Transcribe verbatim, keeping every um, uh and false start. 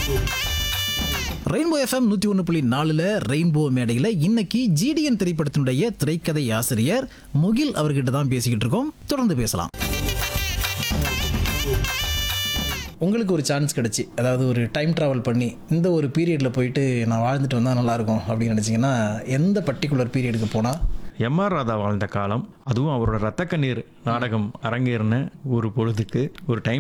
Rainbow FM நூற்றி ஒன்று புள்ளி நாலுல ரெயின்போ மேடையில் இன்னைக்கு ஜிடிஎன் திரைப்படத்தினுடைய திரைக்கதை ஆசிரியர் முகில் அவர்கிட்ட தான் பேசிக்கிட்டு இருக்கோம். தொடர்ந்து பேசலாம். உங்களுக்கு ஒரு சான்ஸ் கிடச்சி, அதாவது ஒரு டைம் ட்ராவல் பண்ணி இந்த ஒரு பீரியடில் போயிட்டு நான் வாழ்ந்துட்டு வந்தால் நல்லாயிருக்கும் அப்படின்னு நினச்சிங்கன்னா எந்த பர்டிகுலர் பீரியடுக்கு போனால்? எம் ஆர் ராதா வாழ்ந்த காலம், அதுவும் அவரோட ரத்த கண்ணீர் நாடகம் அரங்கேறின ஒரு பொழுதுக்கு ஒரு டைம்